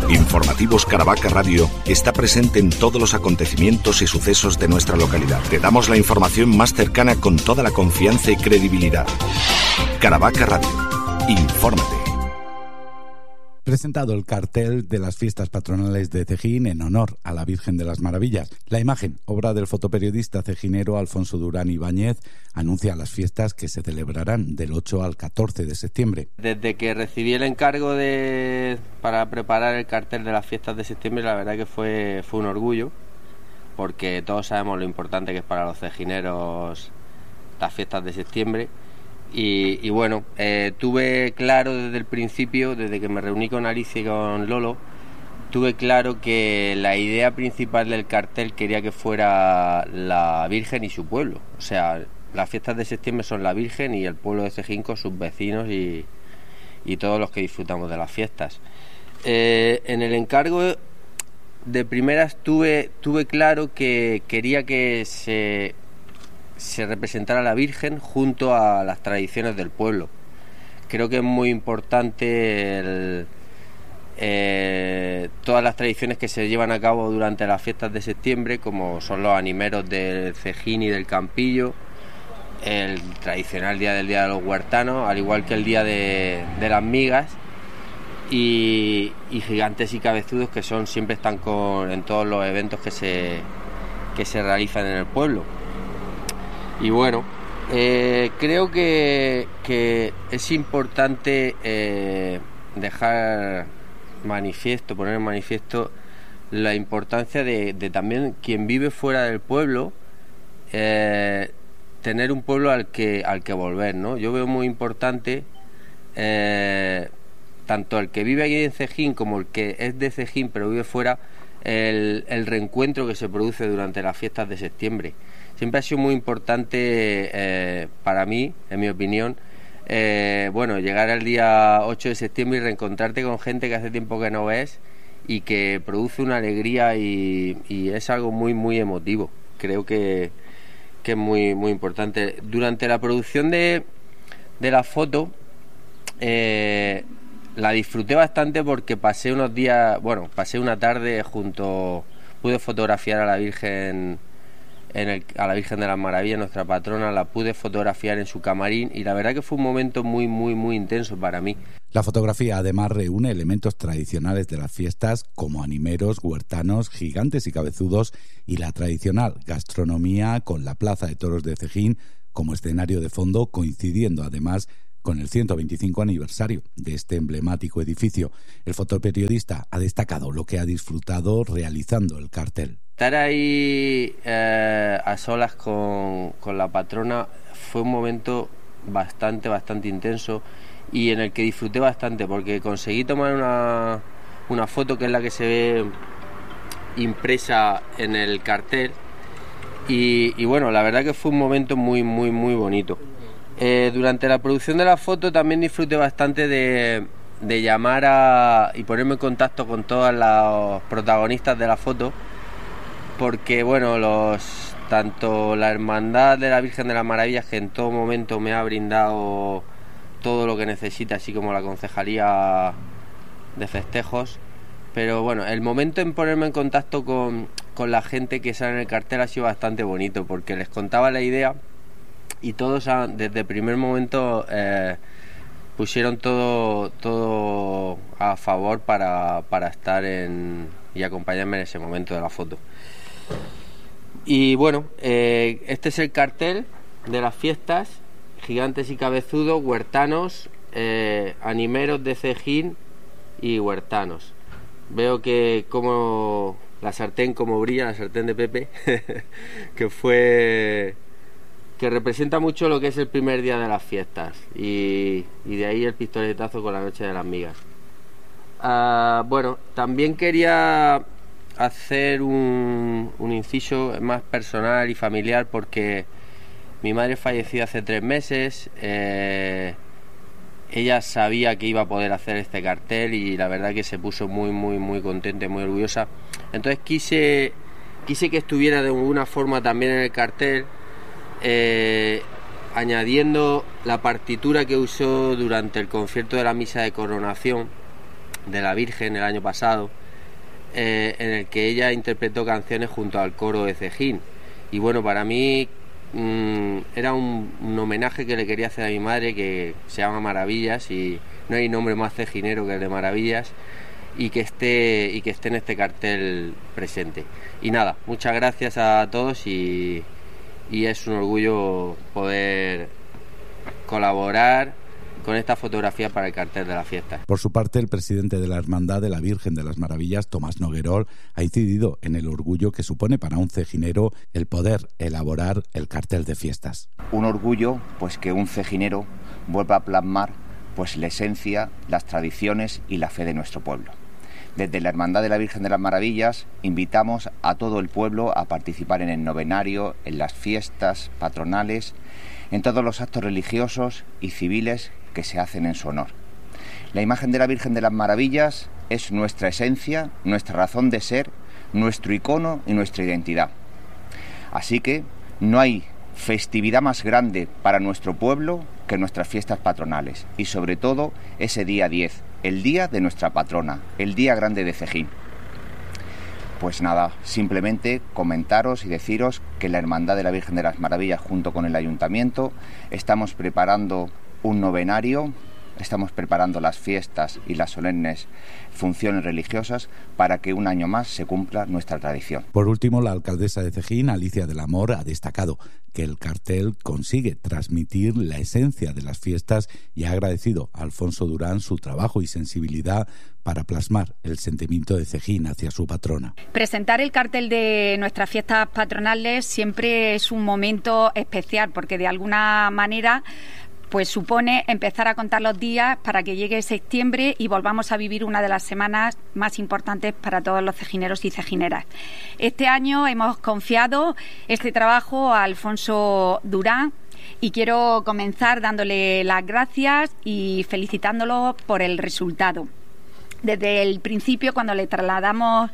Informativos Caravaca Radio está presente en todos los acontecimientos y sucesos de nuestra localidad. Te damos la información más cercana con toda la confianza y credibilidad. Caravaca Radio. Infórmate. Presentado el cartel de las fiestas patronales de Cejín en honor a la Virgen de las Maravillas. La imagen, obra del fotoperiodista cejinero Alfonso Durán Ibáñez, anuncia las fiestas que se celebrarán del 8 al 14 de septiembre. Desde que recibí el encargo para preparar el cartel de las fiestas de septiembre, la verdad que fue un orgullo, porque todos sabemos lo importante que es para los cejineros las fiestas de septiembre. Y bueno, tuve claro desde el principio, desde que me reuní con Alicia y con Lolo, tuve claro que la idea principal del cartel quería que fuera la Virgen y su pueblo. O sea, las fiestas de septiembre son la Virgen y el pueblo de Cejín con sus vecinos y todos los que disfrutamos de las fiestas. En el encargo de primeras tuve claro que quería que se representara a la Virgen junto a las tradiciones del pueblo. Creo que es muy importante todas las tradiciones que se llevan a cabo durante las fiestas de septiembre, como son los animeros del Cejín y del Campillo, el tradicional Día de los Huertanos, al igual que el Día de las Migas, y Gigantes y Cabezudos, que siempre están en todos los eventos que se realizan en el pueblo. Y bueno, creo que es importante poner en manifiesto la importancia de también quien vive fuera del pueblo, tener un pueblo al que volver, ¿no? Yo veo muy importante tanto el que vive aquí en Cejín como el que es de Cejín pero vive fuera, el reencuentro que se produce durante las fiestas de septiembre. Siempre ha sido muy importante para mí, en mi opinión, llegar al día 8 de septiembre y reencontrarte con gente que hace tiempo que no ves y que produce una alegría y es algo muy, muy emotivo. Creo que es muy, muy importante. Durante la producción de la foto, la disfruté bastante porque pasé una tarde pude fotografiar a la Virgen. A la Virgen de las Maravillas, nuestra patrona, la pude fotografiar en su camarín y la verdad que fue un momento muy, muy, muy intenso para mí. La fotografía además reúne elementos tradicionales de las fiestas como animeros, huertanos, gigantes y cabezudos y la tradicional gastronomía con la Plaza de Toros de Cejín como escenario de fondo, coincidiendo además con el 125 aniversario de este emblemático edificio. El fotoperiodista ha destacado lo que ha disfrutado realizando el cartel. Estar ahí a solas con la patrona fue un momento bastante intenso y en el que disfruté bastante porque conseguí tomar una foto que es la que se ve impresa en el cartel y bueno, la verdad que fue un momento muy, muy, muy bonito. Durante la producción de la foto también disfruté bastante de llamar y ponerme en contacto con todos los protagonistas de la foto, porque bueno, tanto la Hermandad de la Virgen de las Maravillas, que en todo momento me ha brindado todo lo que necesita, así como la Concejalía de Festejos, pero bueno, el momento en ponerme en contacto con la gente que sale en el cartel ha sido bastante bonito, porque les contaba la idea y todos desde el primer momento pusieron todo a favor para estar y acompañarme en ese momento de la foto. Y bueno, este es el cartel de las fiestas: Gigantes y Cabezudos, Huertanos, Animeros de Cejín y Huertanos. Veo que como la sartén como brilla, la sartén de Pepe, que representa mucho lo que es el primer día de las fiestas y de ahí el pistoletazo con la noche de las migas. Bueno, también quería hacer un inciso más personal y familiar porque mi madre falleció hace 3 meses. Ella sabía que iba a poder hacer este cartel y la verdad que se puso muy, muy, muy contenta y muy orgullosa. Entonces quise que estuviera de alguna forma también en el cartel, añadiendo la partitura que usó durante el concierto de la misa de coronación la Virgen el año pasado, en el que ella interpretó canciones junto al coro de Cejín. Y bueno, para mí era un homenaje que le quería hacer a mi madre, que se llama Maravillas, y no hay nombre más cejinero que el de Maravillas, y que esté en este cartel presente. Y nada, muchas gracias a todos, y es un orgullo poder colaborar con esta fotografía para el cartel de la fiesta. Por su parte, el presidente de la Hermandad de la Virgen de las Maravillas, Tomás Noguerol, ha incidido en el orgullo que supone para un cejinero el poder elaborar el cartel de fiestas. Un orgullo, pues, que un cejinero vuelva a plasmar, pues, la esencia, las tradiciones y la fe de nuestro pueblo. Desde la Hermandad de la Virgen de las Maravillas invitamos a todo el pueblo a participar en el novenario, en las fiestas patronales, en todos los actos religiosos y civiles que se hacen en su honor. La imagen de la Virgen de las Maravillas es nuestra esencia, nuestra razón de ser, nuestro icono y nuestra identidad. Así que no hay festividad más grande para nuestro pueblo que nuestras fiestas patronales, y sobre todo ese día 10, el día de nuestra patrona, el día grande de Cejín. Pues nada, simplemente comentaros y deciros que la Hermandad de la Virgen de las Maravillas, junto con el Ayuntamiento, estamos preparando un novenario, estamos preparando las fiestas y las solemnes funciones religiosas para que un año más se cumpla nuestra tradición. Por último, la alcaldesa de Cejín, Alicia del Amor, ha destacado que el cartel consigue transmitir la esencia de las fiestas y ha agradecido a Alfonso Durán su trabajo y sensibilidad para plasmar el sentimiento de Cejín hacia su patrona. Presentar el cartel de nuestras fiestas patronales siempre es un momento especial, porque de alguna manera pues supone empezar a contar los días para que llegue septiembre y volvamos a vivir una de las semanas más importantes para todos los cejineros y cejineras. Este año hemos confiado este trabajo a Alfonso Durán y quiero comenzar dándole las gracias y felicitándolo por el resultado. Desde el principio, cuando le trasladamos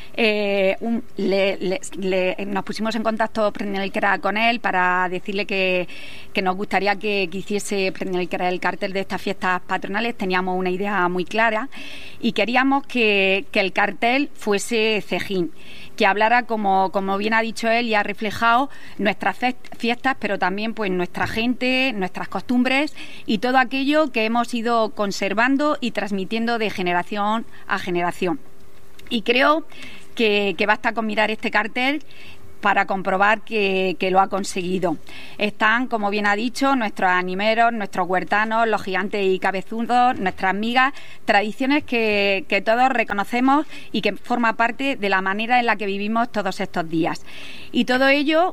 nos pusimos en contacto Prendelquera con él para decirle que nos gustaría que hiciese Prendelquera el cartel de estas fiestas patronales. Teníamos una idea muy clara y queríamos que el cartel fuese Cejín, que hablara, como bien ha dicho él y ha reflejado, nuestras fiestas, pero también pues nuestra gente, nuestras costumbres y todo aquello que hemos ido conservando y transmitiendo de generación a generación. Y creo que basta con mirar este cartel para comprobar que lo ha conseguido. Están, como bien ha dicho, nuestros animeros, nuestros huertanos, los gigantes y cabezudos, nuestras migas, tradiciones que todos reconocemos y que forma parte de la manera en la que vivimos todos estos días. Y todo ello,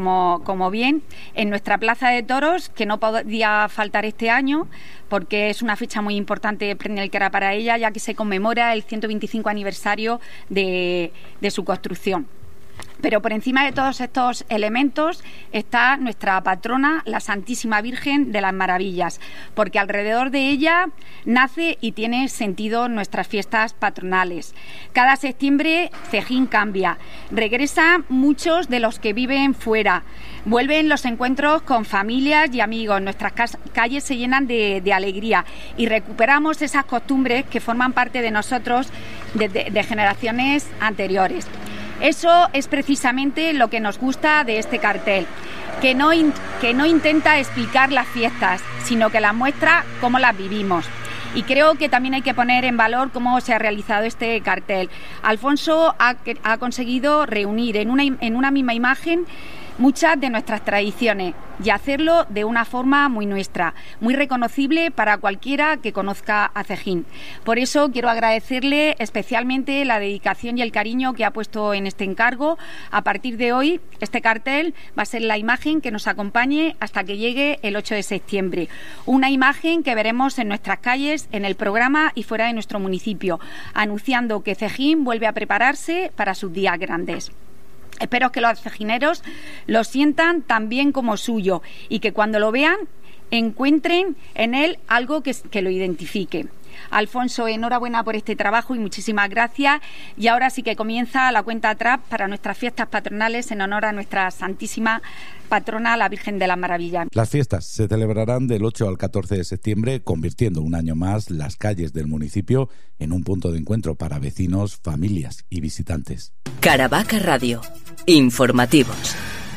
como bien, en nuestra Plaza de Toros, que no podía faltar este año, porque es una fecha muy importante para ella, ya que se conmemora el 125 aniversario de su construcción. Pero por encima de todos estos elementos está nuestra patrona, la Santísima Virgen de las Maravillas, porque alrededor de ella nace y tiene sentido nuestras fiestas patronales. Cada septiembre Cejín cambia, regresan muchos de los que viven fuera, vuelven los encuentros con familias y amigos, nuestras calles se llenan de alegría y recuperamos esas costumbres que forman parte de nosotros de generaciones anteriores. Eso es precisamente lo que nos gusta de este cartel, que no intenta explicar las fiestas, sino que las muestra cómo las vivimos. Y creo que también hay que poner en valor cómo se ha realizado este cartel. Alfonso ha conseguido reunir en una misma imagen muchas de nuestras tradiciones y hacerlo de una forma muy nuestra, muy reconocible para cualquiera que conozca a Cejín. Por eso quiero agradecerle especialmente la dedicación y el cariño que ha puesto en este encargo. A partir de hoy, este cartel va a ser la imagen que nos acompañe hasta que llegue el 8 de septiembre. Una imagen que veremos en nuestras calles, en el programa y fuera de nuestro municipio, anunciando que Cejín vuelve a prepararse para sus días grandes. Espero que los cejineros lo sientan tan bien como suyo y que cuando lo vean encuentren en él algo que lo identifique. Alfonso, enhorabuena por este trabajo y muchísimas gracias. Y ahora sí que comienza la cuenta atrás para nuestras fiestas patronales en honor a nuestra Santísima Patrona, la Virgen de las Maravillas. Las fiestas se celebrarán del 8 al 14 de septiembre, convirtiendo un año más las calles del municipio en un punto de encuentro para vecinos, familias y visitantes. Caravaca Radio. Informativos.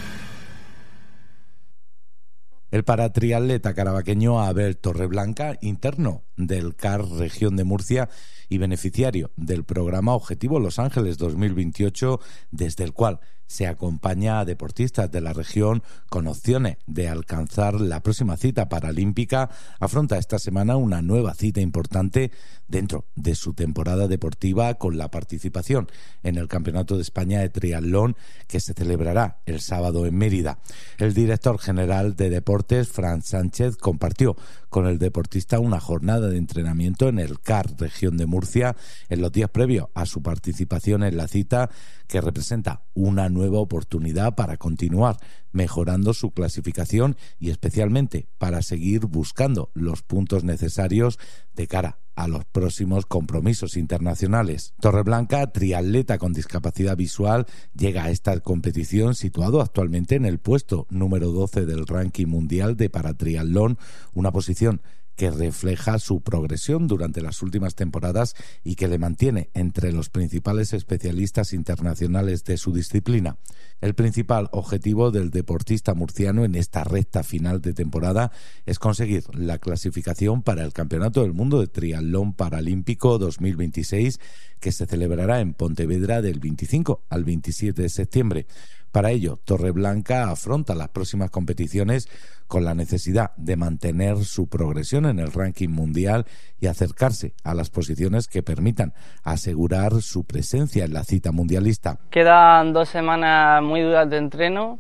El paratriatleta carabaqueño Abel Torreblanca, interno del CAR Región de Murcia y beneficiario del programa Objetivo Los Ángeles 2028, desde el cual se acompaña a deportistas de la región con opciones de alcanzar la próxima cita paralímpica, afronta esta semana una nueva cita importante dentro de su temporada deportiva con la participación en el Campeonato de España de Triatlón que se celebrará el sábado en Mérida. El director general de Deportes, Fran Sánchez, compartió con el deportista una jornada de entrenamiento en el CAR Región de Murcia en los días previos a su participación en la cita, que representa una nueva oportunidad para continuar mejorando su clasificación y especialmente para seguir buscando los puntos necesarios de cara a los próximos compromisos internacionales. Torreblanca, triatleta con discapacidad visual, llega a esta competición situado actualmente en el puesto número 12 del ranking mundial de paratriatlón, una posición que refleja su progresión durante las últimas temporadas y que le mantiene entre los principales especialistas internacionales de su disciplina. El principal objetivo del deportista murciano en esta recta final de temporada es conseguir la clasificación para el Campeonato del Mundo de Triatlón Paralímpico 2026, que se celebrará en Pontevedra del 25 al 27 de septiembre. Para ello, Torreblanca afronta las próximas competiciones con la necesidad de mantener su progresión en el ranking mundial y acercarse a las posiciones que permitan asegurar su presencia en la cita mundialista. Quedan 2 semanas muy duras de entreno.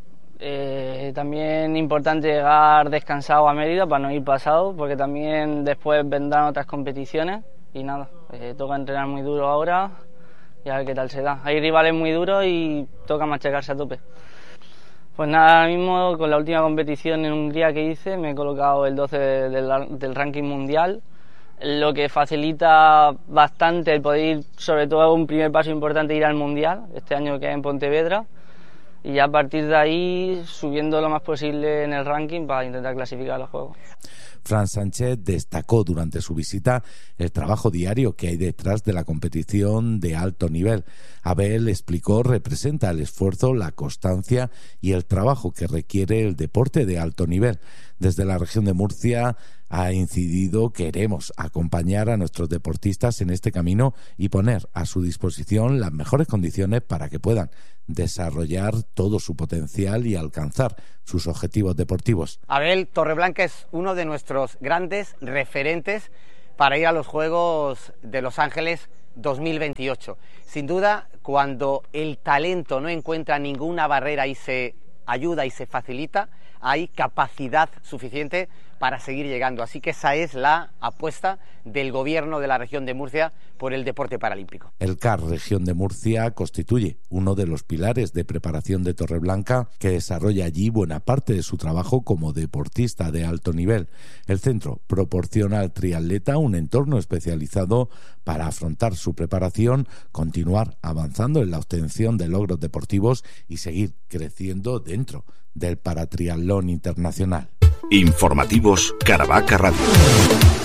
También importante llegar descansado a Mérida para no ir pasado, porque también después vendrán otras competiciones y nada, toca entrenar muy duro ahora y a ver qué tal se da. Hay rivales muy duros y toca machacarse a tope. Pues nada, ahora mismo con la última competición en Hungría que hice me he colocado el 12 del ranking mundial, lo que facilita bastante el poder ir, sobre todo un primer paso importante, ir al mundial, este año que es en Pontevedra, y ya a partir de ahí subiendo lo más posible en el ranking para intentar clasificar a los Juegos. Fran Sánchez destacó durante su visita el trabajo diario que hay detrás de la competición de alto nivel. Abel explicó, representa el esfuerzo, la constancia y el trabajo que requiere el deporte de alto nivel. Desde la región de Murcia ha incidido, queremos acompañar a nuestros deportistas en este camino y poner a su disposición las mejores condiciones para que puedan desarrollar todo su potencial y alcanzar sus objetivos deportivos. Abel Torreblanca es uno de nuestros grandes referentes para ir a los Juegos de Los Ángeles 2028. Sin duda, cuando el talento no encuentra ninguna barrera y se ayuda y se facilita, hay capacidad suficiente para seguir llegando. Así que esa es la apuesta del Gobierno de la región de Murcia por el deporte paralímpico. El CAR Región de Murcia constituye uno de los pilares de preparación de Torreblanca, que desarrolla allí buena parte de su trabajo como deportista de alto nivel. El centro proporciona al triatleta un entorno especializado para afrontar su preparación, continuar avanzando en la obtención de logros deportivos y seguir creciendo dentro del paratriatlón internacional. Informativos Caravaca Radio.